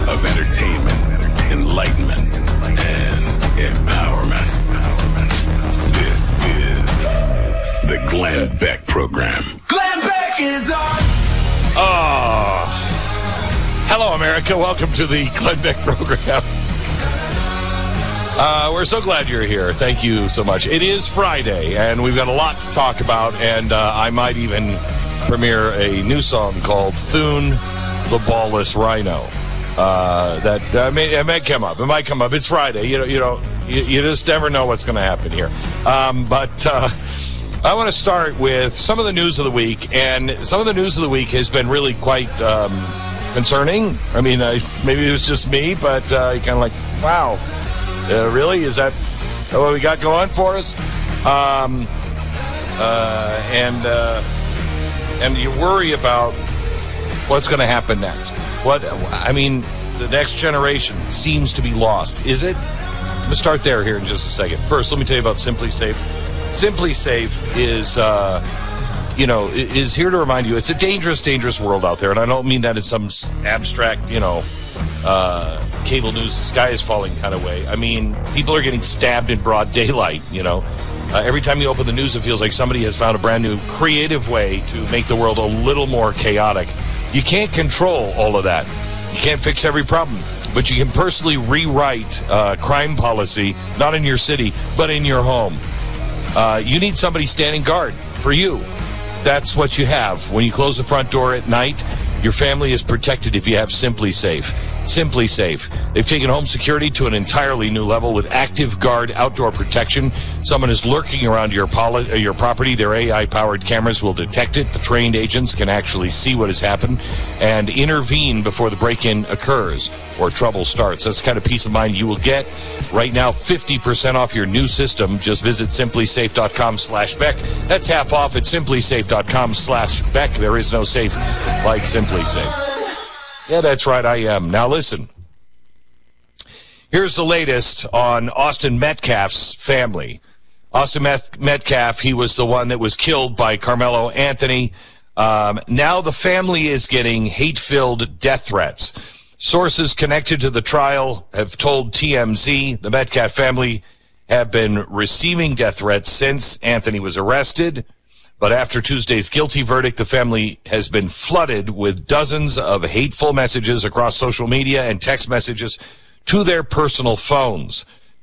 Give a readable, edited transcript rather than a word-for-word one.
of entertainment, enlightenment, and empowerment. This is the Glenn Beck Program. Glenn Beck is on! Hello, America. Welcome to the Glenn Beck Program. We're so glad you're here. Thank you so much. It is Friday, and we've got a lot to talk about, and I might even premiere a new song called Thune the Ballless Rhino. It might come up. It might come up. It's Friday. You just never know what's going to happen here. But I want to start with some of the news of the week, and some of the news of the week has been really quite concerning. I mean, maybe it was just me, but you kind of like, wow, really? Is that what we got going for us? And you worry about what's going to happen next. The next generation seems to be lost. Is it? I'm going to start here in just a second. First, let me tell you about SimpliSafe. SimpliSafe is here to remind you it's a dangerous, dangerous world out there, and I don't mean that in some abstract, cable news, the sky is falling kind of way. I mean, people are getting stabbed in broad daylight, Every time you open the news, it feels like somebody has found a brand new creative way to make the world a little more chaotic. You can't control all of that. You can't fix every problem, but you can personally rewrite crime policy, not in your city, but in your home. You need somebody standing guard for you. That's what you have. When you close the front door at night, your family is protected if you have SimpliSafe. SimpliSafe. They've taken home security to an entirely new level with Active Guard outdoor protection. Someone is lurking around your property. Their AI-powered cameras will detect it. The trained agents can actually see what has happened and intervene before the break-in occurs or trouble starts. That's the kind of peace of mind you will get. Right now, 50% off your new system. Just visit SimpliSafe.com/Beck. That's half off at SimpliSafe.com/Beck. There is no safe like SimpliSafe. Yeah, that's right, I am. Now listen. Here's the latest on Austin Metcalf's family. Austin Metcalf, he was the one that was killed by Carmelo Anthony. Now the family is getting hate-filled death threats. Sources connected to the trial have told TMZ the Metcalf family have been receiving death threats since Anthony was arrested. But after Tuesday's guilty verdict, the family has been flooded with dozens of hateful messages across social media and text messages to their personal phones.